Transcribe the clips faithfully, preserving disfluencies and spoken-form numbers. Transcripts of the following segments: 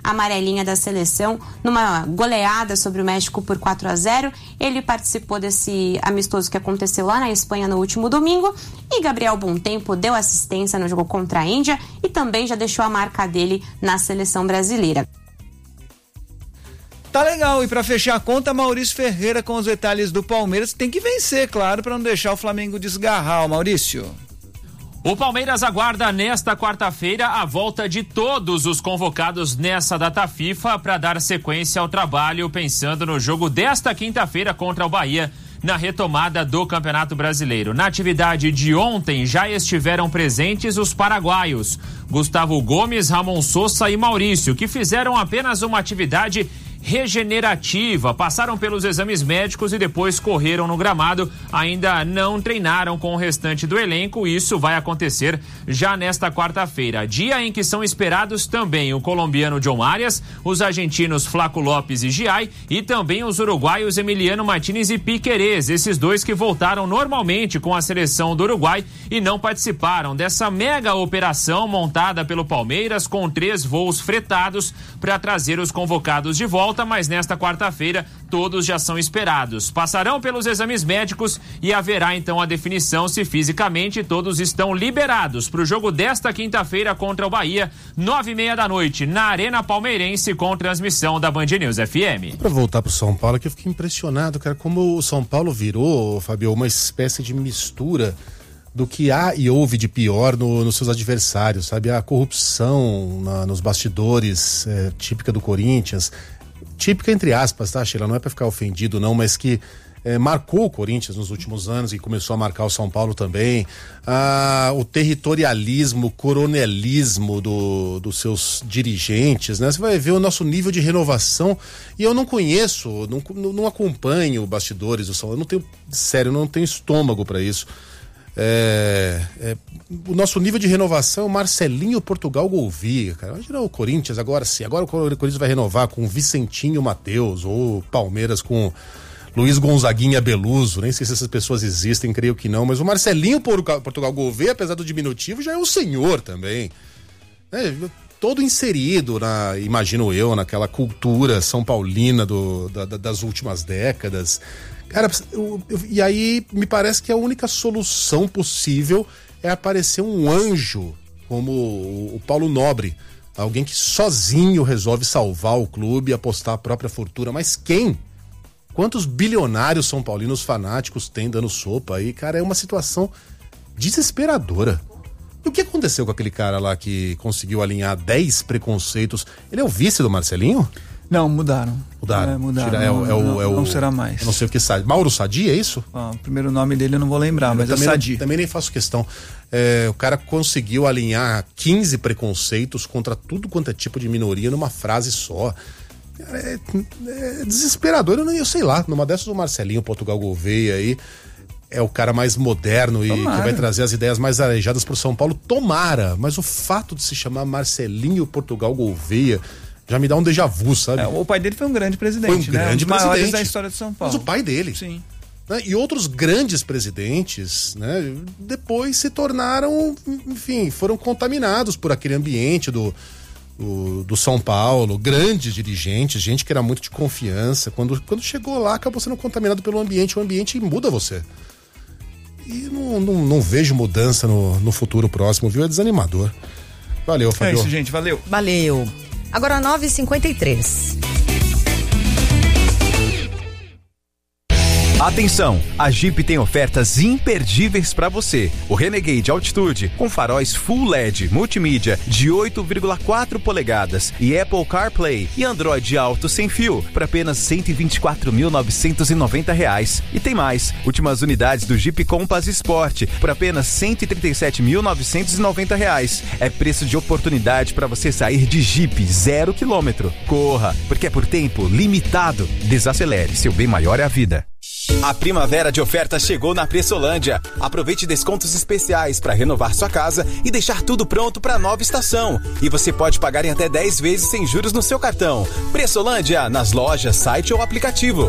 amarelinha da seleção numa goleada sobre o México por quatro a zero. Ele participou desse amistoso que aconteceu lá na Espanha no último domingo, e Gabriel Bontempo deu assistência no jogo contra a Índia e também já deixou a marca dele na seleção brasileira. Tá legal, e para fechar a conta, Maurício Ferreira com os detalhes do Palmeiras. Tem que vencer, claro, para não deixar o Flamengo desgarrar, Maurício. O Palmeiras aguarda nesta quarta-feira a volta de todos os convocados nessa data FIFA para dar sequência ao trabalho, pensando no jogo desta quinta-feira contra o Bahia, na retomada do Campeonato Brasileiro. Na atividade de ontem já estiveram presentes os paraguaios Gustavo Gomes, Ramon Sosa e Maurício, que fizeram apenas uma atividade regenerativa, passaram pelos exames médicos e depois correram no gramado, ainda não treinaram com o restante do elenco. Isso vai acontecer já nesta quarta-feira, dia em que são esperados também o colombiano John Arias, os argentinos Flaco Lopes e Giai e também os uruguaios Emiliano Martínez e Piquerez, esses dois que voltaram normalmente com a seleção do Uruguai e não participaram dessa mega operação montada pelo Palmeiras com três voos fretados para trazer os convocados de volta. Mas nesta quarta-feira todos já são esperados. Passarão pelos exames médicos e haverá então a definição se fisicamente todos estão liberados para o jogo desta quinta-feira contra o Bahia, nove e meia da noite, na Arena Palmeirense, com transmissão da Band News F M. Para voltar pro São Paulo, que eu fiquei impressionado, cara, como o São Paulo virou, Fabio, uma espécie de mistura do que há e houve de pior no, nos seus adversários, sabe? A corrupção na, nos bastidores, é, típica do Corinthians. Típica entre aspas, tá, Sheila? Não é pra ficar ofendido não, mas que é, marcou o Corinthians nos últimos anos e começou a marcar o São Paulo também. Ah, o territorialismo, o coronelismo do, dos seus dirigentes, né? Você vai ver o nosso nível de renovação, e eu não conheço, não, não acompanho bastidores do São Paulo, eu não tenho, sério, eu não tenho estômago pra isso. É, é, o nosso nível de renovação é o Marcelinho Portugal Gouveia, cara. Imagina o Corinthians agora sim, agora o Corinthians vai renovar com Vicentinho Matheus, ou Palmeiras com Luiz Gonzaguinha Beluso, nem sei se essas pessoas existem, creio que não, mas o Marcelinho Portugal Gouveia, apesar do diminutivo, já é um senhor também, é, todo inserido na, imagino eu, naquela cultura são paulina do, da, das últimas décadas. Cara, eu, eu, e aí me parece que a única solução possível é aparecer um anjo como o, o Paulo Nobre, alguém que sozinho resolve salvar o clube e apostar a própria fortuna. Mas quem? Quantos bilionários são paulinos fanáticos tem dando sopa aí? Cara, é uma situação desesperadora. E o que aconteceu com aquele cara lá que conseguiu alinhar dez preconceitos? Ele é o vice do Marcelinho? Não, mudaram. Mudaram. É, mudaram. Tira, é, não, é o, não, é o, não será mais. Não sei o que, Mauro Sadi, é isso? Ah, o primeiro nome dele eu não vou lembrar, mas também é Sadi. Não, também nem faço questão. É, o cara conseguiu alinhar quinze preconceitos contra tudo quanto é tipo de minoria numa frase só. É, é desesperador. Eu, eu sei lá, numa dessas o Marcelinho Portugal Gouveia aí é o cara mais moderno e Tomara. que vai trazer as ideias mais arejadas pro São Paulo. Tomara, mas o fato de se chamar Marcelinho Portugal Gouveia já me dá um déjà vu, sabe? É, o pai dele foi um grande presidente, foi um né? grande um dos maiores presidente da história de São Paulo. Mas o pai dele. Sim. Né? E outros grandes presidentes, né? Depois se tornaram, enfim, foram contaminados por aquele ambiente do, do, do São Paulo, grandes dirigentes, gente que era muito de confiança. Quando, quando chegou lá, acabou sendo contaminado pelo ambiente. O ambiente muda você. E não, não, não vejo mudança no, no futuro próximo, viu? É desanimador. Valeu, Fabio. É isso, gente. Valeu. Valeu. Agora nove e cinquenta e três. Atenção, a Jeep tem ofertas imperdíveis para você. O Renegade Altitude com faróis Full L E D multimídia de oito vírgula quatro polegadas e Apple CarPlay e Android Auto sem fio por apenas cento e vinte e quatro mil novecentos e noventa reais. E tem mais, últimas unidades do Jeep Compass Sport por apenas cento e trinta e sete mil novecentos e noventa reais. É preço de oportunidade para você sair de Jeep zero quilômetro. Corra, porque é por tempo limitado. Desacelere, seu bem maior é a vida. A primavera de ofertas chegou na Pressolândia. Aproveite descontos especiais para renovar sua casa e deixar tudo pronto para a nova estação. E você pode pagar em até dez vezes sem juros no seu cartão. Pressolândia, nas lojas, site ou aplicativo.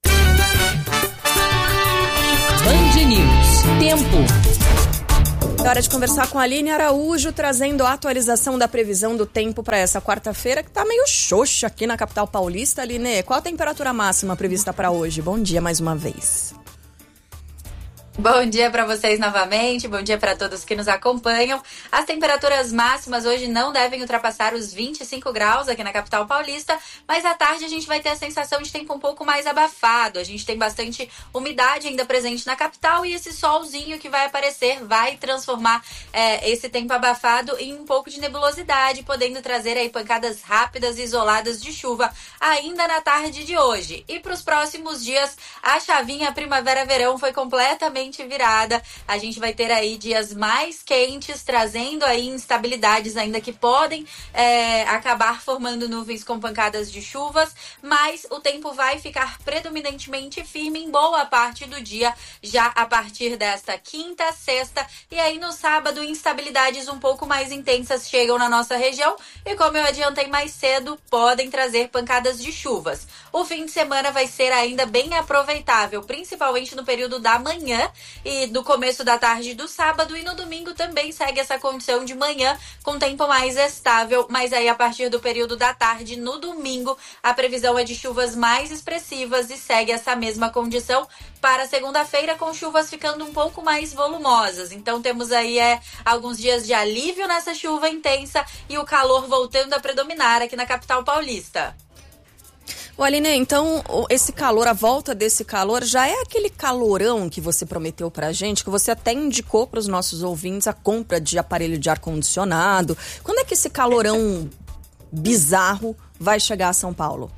Band News. Tempo. hora de conversar com a Aline Araújo, trazendo a atualização da previsão do tempo para essa quarta-feira, que tá meio xoxa aqui na capital paulista. Aline, qual a temperatura máxima prevista para hoje? Bom dia mais uma vez. Bom dia para vocês novamente, bom dia para todos que nos acompanham. As temperaturas máximas hoje não devem ultrapassar os vinte e cinco graus aqui na capital paulista, mas à tarde a gente vai ter a sensação de tempo um pouco mais abafado. A gente tem bastante umidade ainda presente na capital e esse solzinho que vai aparecer vai transformar é, esse tempo abafado em um pouco de nebulosidade, podendo trazer aí pancadas rápidas e isoladas de chuva ainda na tarde de hoje. E para os próximos dias, a chavinha primavera-verão foi completamente virada. A gente vai ter aí dias mais quentes, trazendo aí instabilidades ainda que podem é, acabar formando nuvens com pancadas de chuvas, mas o tempo vai ficar predominantemente firme em boa parte do dia, já a partir desta quinta, sexta, e aí no sábado instabilidades um pouco mais intensas chegam na nossa região e, como eu adiantei mais cedo, podem trazer pancadas de chuvas. O fim de semana vai ser ainda bem aproveitável, principalmente no período da manhã e do começo da tarde do sábado, e no domingo também segue essa condição de manhã com tempo mais estável, mas aí a partir do período da tarde, no domingo, a previsão é de chuvas mais expressivas e segue essa mesma condição para segunda-feira, com chuvas ficando um pouco mais volumosas. Então temos aí é, alguns dias de alívio nessa chuva intensa e o calor voltando a predominar aqui na capital paulista. O Aline, então esse calor, a volta desse calor, já é aquele calorão que você prometeu pra gente, que você até indicou para os nossos ouvintes a compra de aparelho de ar-condicionado. Quando é que esse calorão bizarro vai chegar a São Paulo?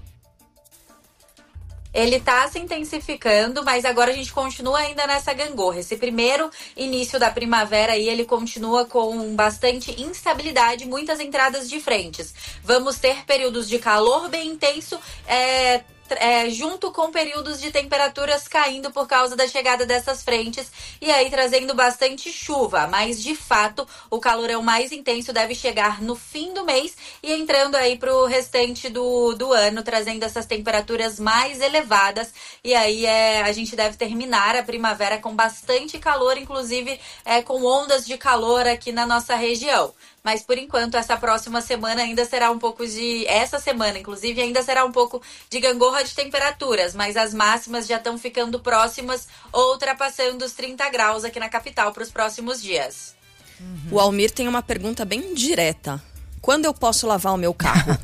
Ele está se intensificando, mas agora a gente continua ainda nessa gangorra. Esse primeiro início da primavera aí, ele continua com bastante instabilidade, muitas entradas de frentes. Vamos ter períodos de calor bem intenso, é... É, junto com períodos de temperaturas caindo por causa da chegada dessas frentes e aí trazendo bastante chuva, mas de fato o calorão mais intenso deve chegar no fim do mês e entrando aí para o restante do, do ano, trazendo essas temperaturas mais elevadas, e aí é, a gente deve terminar a primavera com bastante calor, inclusive é, com ondas de calor aqui na nossa região. Mas, por enquanto, essa próxima semana ainda será um pouco de... Essa semana, inclusive, ainda será um pouco de gangorra de temperaturas. Mas as máximas já estão ficando próximas ou ultrapassando os trinta graus aqui na capital para os próximos dias. Uhum. O Almir tem uma pergunta bem direta. Quando eu posso lavar o meu carro?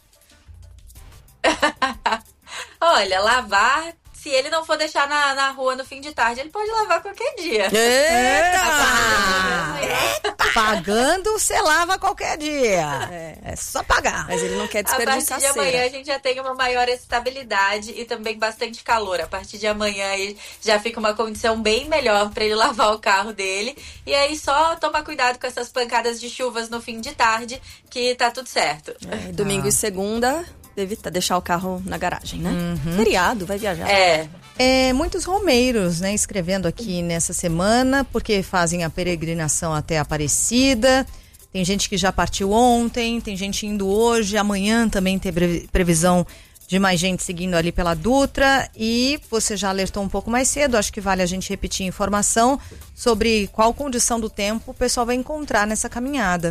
Olha, lavar... Se ele não for deixar na, na rua no fim de tarde, ele pode lavar qualquer dia. Eita! Eita! Pagando, você lava qualquer dia. É, é só pagar. Mas ele não quer desperdiçar cera. A partir de amanhã a gente já tem uma maior estabilidade e também bastante calor. A partir de amanhã aí já fica uma condição bem melhor para ele lavar o carro dele. E aí só tomar cuidado com essas pancadas de chuvas no fim de tarde, que tá tudo certo. É, domingo ah. e segunda... Evitar deixar o carro na garagem, né? Uhum. Feriado, vai viajar. É. é. Muitos romeiros, né, escrevendo aqui nessa semana, porque fazem a peregrinação até Aparecida. Tem gente que já partiu ontem, tem gente indo hoje, amanhã também tem previsão de mais gente seguindo ali pela Dutra. E você já alertou um pouco mais cedo, acho que vale a gente repetir a informação sobre qual condição do tempo o pessoal vai encontrar nessa caminhada.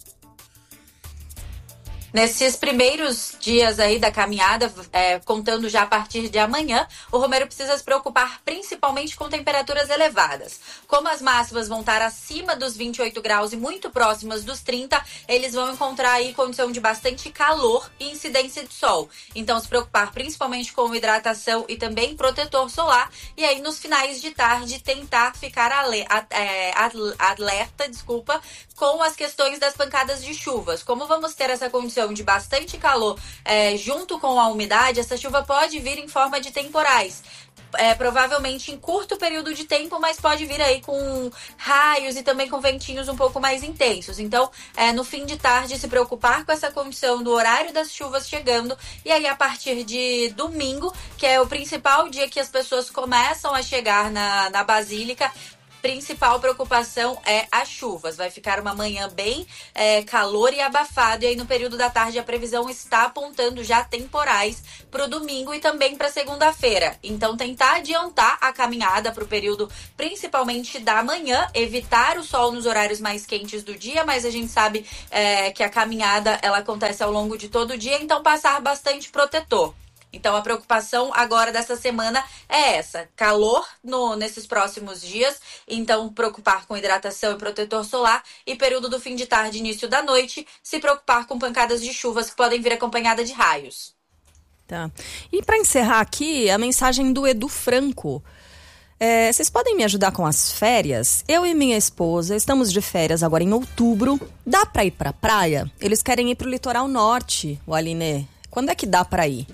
Nesses primeiros dias aí da caminhada, é, contando já a partir de amanhã, o romeiro precisa se preocupar principalmente com temperaturas elevadas. Como as máximas vão estar acima dos vinte e oito graus e muito próximas dos trinta, eles vão encontrar aí condição de bastante calor e incidência de sol. Então, se preocupar principalmente com hidratação e também protetor solar. E aí, nos finais de tarde, tentar ficar ale- é, alerta, desculpa, com as questões das pancadas de chuvas. Como vamos ter essa condição de bastante calor é, junto com a umidade, essa chuva pode vir em forma de temporais. É, provavelmente em curto período de tempo, mas pode vir aí com raios e também com ventinhos um pouco mais intensos. Então, é, no fim de tarde, se preocupar com essa condição do horário das chuvas chegando, e aí a partir de domingo, que é o principal dia que as pessoas começam a chegar na, na Basílica, principal preocupação é as chuvas. Vai ficar uma manhã bem é, calor e abafado. E aí no período da tarde a previsão está apontando já temporais para o domingo e também para segunda-feira. Então tentar adiantar a caminhada para o período principalmente da manhã, evitar o sol nos horários mais quentes do dia, mas a gente sabe é, que a caminhada ela acontece ao longo de todo o dia, então passar bastante protetor. Então a preocupação agora dessa semana é essa, calor no, nesses próximos dias, então preocupar com hidratação e protetor solar, e período do fim de tarde, início da noite, se preocupar com pancadas de chuvas que podem vir acompanhada de raios. Tá. E para encerrar aqui, a mensagem do Edu Franco. É, vocês podem me ajudar com as férias? Eu e minha esposa estamos de férias agora em outubro. Dá para ir para praia? Eles querem ir para o litoral norte, o Aline. Quando é que dá para ir?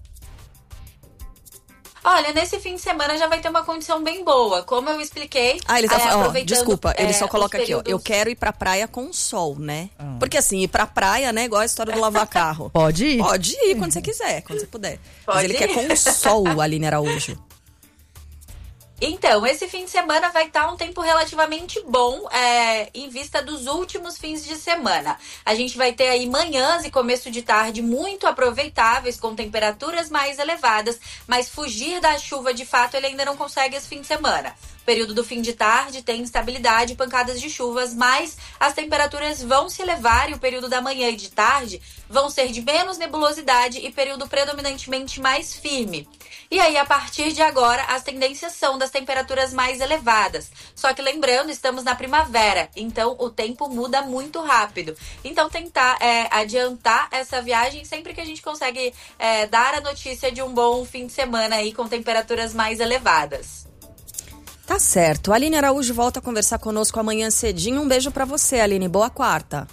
Olha, nesse fim de semana já vai ter uma condição bem boa. Como eu expliquei... Ah, ele tá é, falando... Desculpa, ele é, só coloca períodos... aqui, ó. Eu quero ir pra praia com sol, né? Ah. Porque assim, ir pra praia, né? Igual a história do lavar carro. Pode ir. Pode ir quando você quiser, quando você puder. Pode Mas ele ir. quer com sol, Aline Araújo. Então, esse fim de semana vai estar um tempo relativamente bom é, em vista dos últimos fins de semana. A gente vai ter aí manhãs e começo de tarde muito aproveitáveis, com temperaturas mais elevadas, mas fugir da chuva de fato ele ainda não consegue esse fim de semana. Período do fim de tarde tem instabilidade e pancadas de chuvas, mas as temperaturas vão se elevar e o período da manhã e de tarde vão ser de menos nebulosidade e período predominantemente mais firme. E aí, a partir de agora, as tendências são das temperaturas mais elevadas. Só que lembrando, estamos na primavera, então o tempo muda muito rápido. Então tentar é, adiantar essa viagem sempre que a gente consegue é, dar a notícia de um bom fim de semana aí com temperaturas mais elevadas. Tá certo. A Aline Araújo volta a conversar conosco amanhã cedinho. Um beijo pra você, Aline. Boa quarta.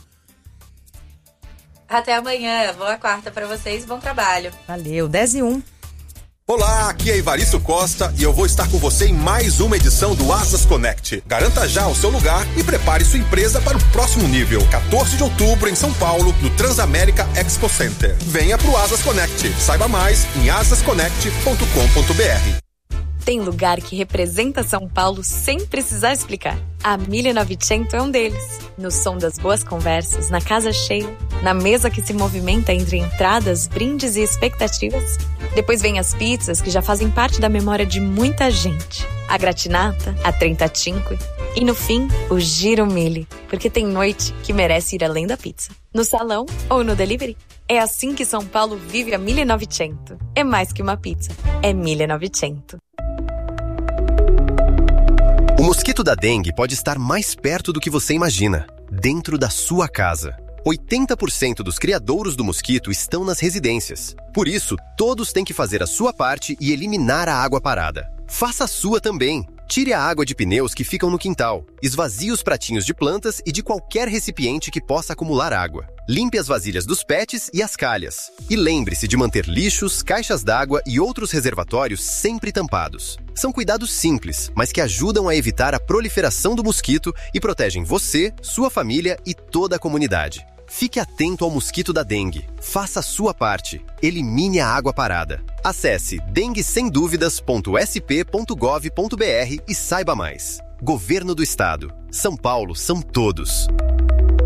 Até amanhã. Boa quarta pra vocês. Bom trabalho. Valeu. dez e um. Olá, aqui é Ivaristo Costa e eu vou estar com você em mais uma edição do Asas Connect. Garanta já o seu lugar e prepare sua empresa para o próximo nível. quatorze de outubro em São Paulo, no Transamérica Expo Center. Venha pro Asas Connect. Saiba mais em asas connect ponto com ponto b r. Tem lugar que representa São Paulo sem precisar explicar. A mille e novecento é um deles. No som das boas conversas, na casa cheia, na mesa que se movimenta entre entradas, brindes e expectativas. Depois vem as pizzas que já fazem parte da memória de muita gente. A gratinata, a trentacinque e no fim, o giro mille, porque tem noite que merece ir além da pizza. No salão ou no delivery. É assim que São Paulo vive a mille e novecento. É mais que uma pizza, é mille e novecento. O mosquito da dengue pode estar mais perto do que você imagina, dentro da sua casa. oitenta por cento dos criadouros do mosquito estão nas residências. Por isso, todos têm que fazer a sua parte e eliminar a água parada. Faça a sua também. Tire a água de pneus que ficam no quintal. Esvazie os pratinhos de plantas e de qualquer recipiente que possa acumular água. Limpe as vasilhas dos pets e as calhas. E lembre-se de manter lixos, caixas d'água e outros reservatórios sempre tampados. São cuidados simples, mas que ajudam a evitar a proliferação do mosquito e protegem você, sua família e toda a comunidade. Fique atento ao mosquito da dengue. Faça a sua parte. Elimine a água parada. Acesse dengue sem dúvidas ponto s p ponto gov ponto b r e saiba mais. Governo do Estado. São Paulo são todos.